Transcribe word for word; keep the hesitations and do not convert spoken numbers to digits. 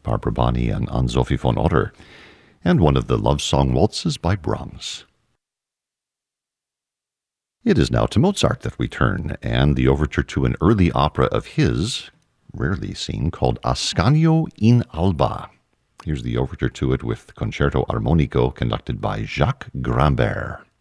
Barbara Bonney and Anne-Sophie von Otter, and one of the love song waltzes by Brahms. It is now to Mozart that we turn, and the overture to an early opera of his, rarely seen, called Ascanio in Alba. Here's the overture to it with Concerto Armonico conducted by Jacques Grambert.